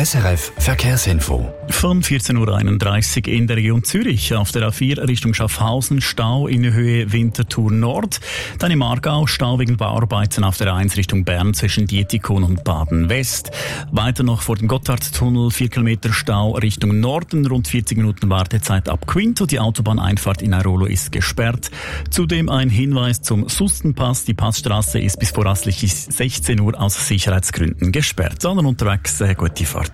SRF Verkehrsinfo. Von 14.31 Uhr in der Region Zürich. Auf der A4 Richtung Schaffhausen Stau in Höhe Winterthur Nord. Dann im Aargau Stau wegen Bauarbeiten auf der A1 Richtung Bern zwischen Dietikon und Baden West. Weiter noch vor dem Gotthardtunnel 4 Kilometer Stau Richtung Norden. Rund 40 Minuten Wartezeit ab Quinto. Die Autobahneinfahrt in Airolo ist gesperrt. Zudem ein Hinweis zum Sustenpass. Die Passstraße ist bis voraussichtlich 16 Uhr aus Sicherheitsgründen gesperrt. Sondern unterwegs gute Fahrt.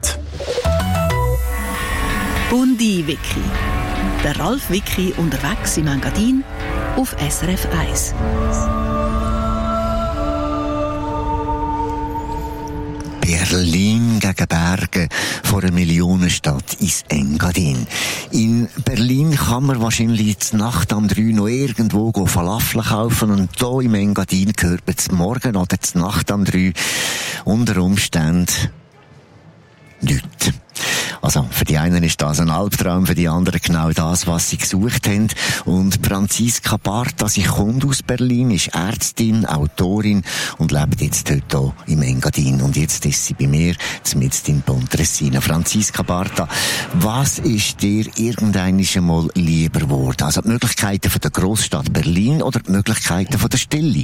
Bundi-Wiki. Der Ralf Wiki unterwegs im Engadin auf SRF 1. Berlin gegen Berge vor einer Millionenstadt ins Engadin. In Berlin kann man wahrscheinlich zur Nacht am 3 noch irgendwo Falafel kaufen und hier im Engadin gehört man zum Morgen oder zur Nacht am 3 unter Umständen nichts. Also, für die einen ist das ein Albtraum, für die anderen genau das, was sie gesucht haben. Und Franziska Barta, sie kommt aus Berlin, ist Ärztin, Autorin und lebt jetzt heute hier im Engadin. Und jetzt ist sie bei mir, mitten in Pontresina. Franziska Barta, was ist dir irgendwann mal lieber geworden? Also die Möglichkeiten von der Grossstadt Berlin oder die Möglichkeiten von der Stille?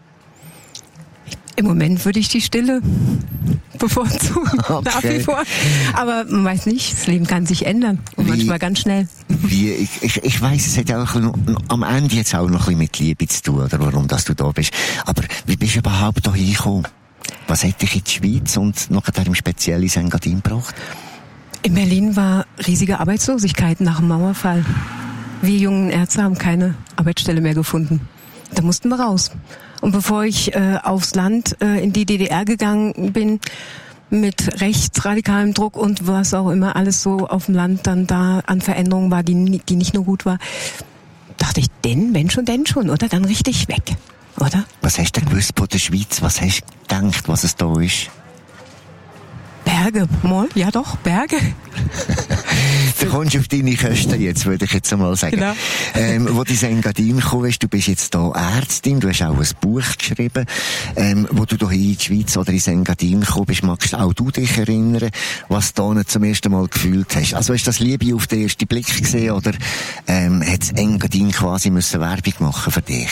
Im Moment würde ich die Stille bevorzugen, nach wie vor. Aber man weiß nicht, das Leben kann sich ändern und manchmal ganz schnell. Ich weiss, es hat auch am Ende jetzt auch noch ein bisschen mit Liebe zu tun, oder warum dass du da bist. Aber wie bist du überhaupt da hingekommen? Was hat dich in die Schweiz und nachher im Speziellen ins Engadin gebracht? In Berlin war riesige Arbeitslosigkeit nach dem Mauerfall. Wir jungen Ärzte haben keine Arbeitsstelle mehr gefunden. Da mussten wir raus. Und bevor ich aufs Land in die DDR gegangen bin, mit rechtsradikalem Druck und was auch immer alles so auf dem Land dann da an Veränderungen war, die nicht nur gut war, dachte ich, wenn schon, oder? Dann richtig weg, oder? Was hast du denn gewusst von der Schweiz? Was hast du gedacht, was es da ist? Berge, mal, ja doch, Berge. Du kommst auf deine Kosten jetzt, würde ich jetzt einmal sagen. Genau. Wo du ins Engadin gekommen bist, du bist jetzt hier Ärztin, du hast auch ein Buch geschrieben, wo du hier in die Schweiz oder ins Engadin gekommen bist, magst auch du dich erinnern, was du da zum ersten Mal gefühlt hast? Also hast du das Liebe auf den ersten Blick gesehen oder hat das Engadin quasi müssen Werbung machen für dich?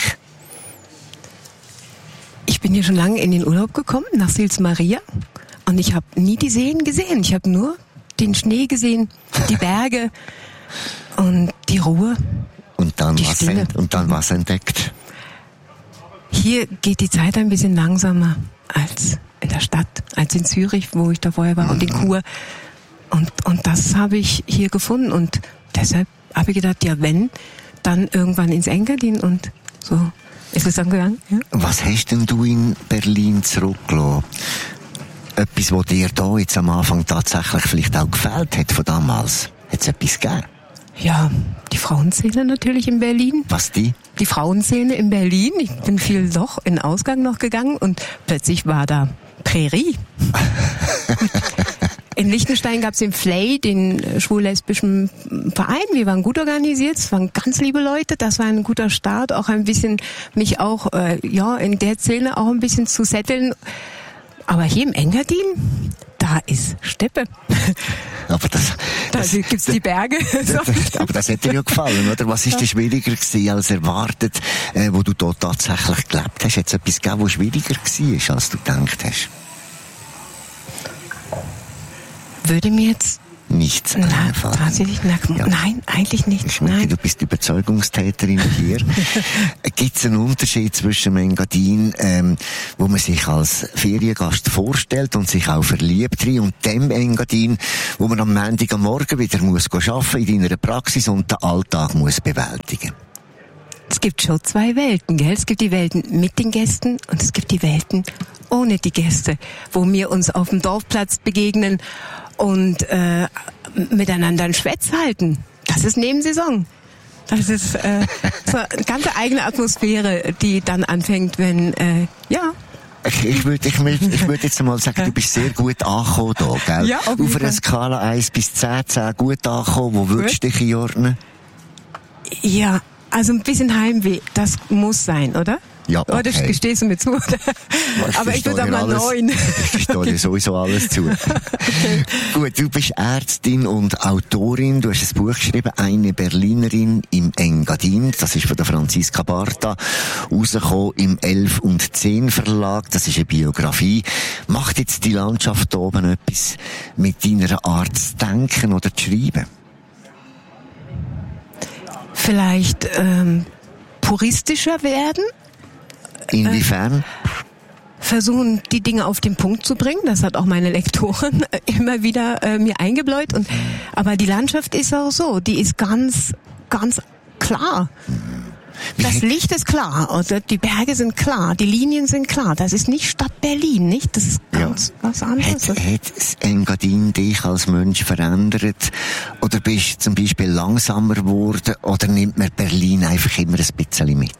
Ich bin hier schon lange in den Urlaub gekommen, nach Sils Maria. Und ich habe nie die Seen gesehen. Ich habe nur den Schnee gesehen, die Berge und die Ruhe. Und dann was entdeckt? Hier geht die Zeit ein bisschen langsamer als in der Stadt, als in Zürich, wo ich da vorher war, und in Chur. Und das habe ich hier gefunden. Und deshalb habe ich gedacht, ja wenn, dann irgendwann ins Engadin und so ist es dann gegangen. Ja. Was hast denn du in Berlin zurückgelassen? Etwas, was dir da jetzt am Anfang tatsächlich vielleicht auch gefällt hat von damals? Hat es etwas gegeben? Ja, die Frauenszene natürlich in Berlin. Was die? Die Frauenszene in Berlin. Ich bin viel doch in Ausgang noch gegangen und plötzlich war da Prärie. In Liechtenstein gab es den Flay, den schwul-lesbischen Verein. Wir waren gut organisiert, es waren ganz liebe Leute. Das war ein guter Start, auch ein bisschen mich auch in der Szene auch ein bisschen zu setteln. Aber hier im Engadin, da ist Steppe. Aber da gibt's die Berge. Aber das hat dir ja gefallen, oder? Was ist denn schwieriger gewesen als erwartet, wo du dort tatsächlich gelebt hast? Hat es etwas gegeben, was schwieriger war, als du gedacht hast? Würde mir jetzt nichts einfallen. Nein, eigentlich nicht. Nein. Du bist Überzeugungstäterin hier. Gibt es einen Unterschied zwischen dem Engadin, wo man sich als Feriengast vorstellt und sich auch verliebt drin, und dem Engadin, wo man am Montag am Morgen wieder muss arbeiten in deiner Praxis und den Alltag muss bewältigen? Es gibt schon zwei Welten, gell? Es gibt die Welten mit den Gästen und es gibt die Welten ohne die Gäste, wo wir uns auf dem Dorfplatz begegnen und miteinander einen Schwätz halten. Das ist Nebensaison. Das ist so eine ganz eigene Atmosphäre, die dann anfängt, wenn, Ich würde jetzt mal sagen, du bist sehr gut angekommen da, gell? Ja, auf einer Skala 1 bis 10 gut angekommen. Wo würdest du dich einordnen? Ja, also ein bisschen Heimweh, das muss sein, oder? Ja, okay. Das gestehst du mir zu. Aber ich würde auch mal 9. Ich verstehe dir sowieso alles zu. Okay. Gut, du bist Ärztin und Autorin. Du hast ein Buch geschrieben, «Eine Berlinerin im Engadin». Das ist von der Franziska Barta. Rausgekommen im 11 und 10 Verlag. Das ist eine Biografie. Macht jetzt die Landschaft da oben etwas mit deiner Art zu denken oder zu schreiben? Vielleicht puristischer werden? Inwiefern? Versuchen, die Dinge auf den Punkt zu bringen. Das hat auch meine Lektorin immer wieder mir eingebläut. Aber die Landschaft ist auch so. Die ist ganz, ganz klar. Das Licht ist klar, oder die Berge sind klar, die Linien sind klar. Das ist nicht Stadt Berlin, nicht? Das ist ganz was anderes. Hat das Engadin dich als Mensch verändert? Oder bist du zum Beispiel langsamer geworden? Oder nimmt man Berlin einfach immer ein bisschen mit?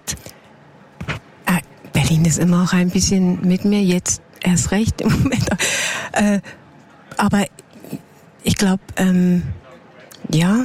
Berlin ist immer auch ein bisschen mit mir, jetzt erst recht im Moment. Aber ich glaube, ja.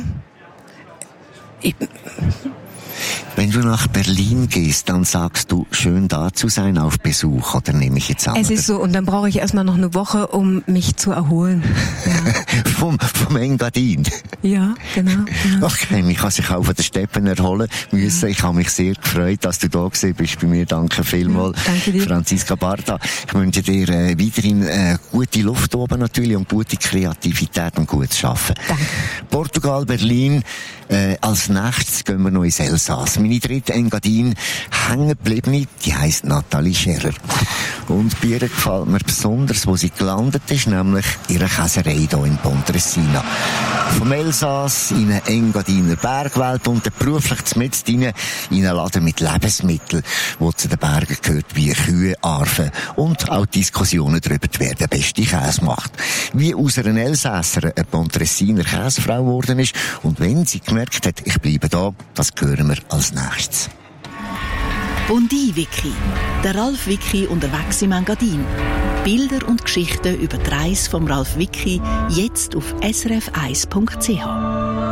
Wenn du nach Berlin gehst, dann sagst du, schön da zu sein auf Besuch, oder nehme ich jetzt an? Es ist so, und dann brauche ich erstmal noch eine Woche, um mich zu erholen. Ja. vom Engadin? Ja, genau. Okay, ich kann sich auch von den Steppen erholen müssen. Ich habe mich sehr gefreut, dass du da gewesen bist bei mir. Danke vielmals, danke dir. Franziska Barta. Ich wünsche dir weiterhin gute Luft oben natürlich und gute Kreativität und gutes Arbeiten. Danke. Portugal, Berlin. Als nächstes gehen wir noch ins Elsass. Meine dritte Engadin hängen geblieben, die heisst Nathalie Scherer. Und bei ihr gefällt mir besonders, wo sie gelandet ist, nämlich ihre Käserei hier in Pontresina. Vom Elsass in eine Engadiner Bergwelt und dann beruflich mitten in einen Laden mit Lebensmitteln, wo zu den Bergen gehört, wie Kühe, Arven und auch Diskussionen darüber, wer den besten Käse macht. Wie aus einer Elsässer eine Pontresiner Käsefrau geworden ist und wenn sie gemerkt hat, ich bleibe da, das hören wir als nächstes. Bondi-Wiki. Der Ralf Wiki unterwegs im Engadin. Bilder und Geschichten über die Reise vom Ralf Wiki jetzt auf srf1.ch.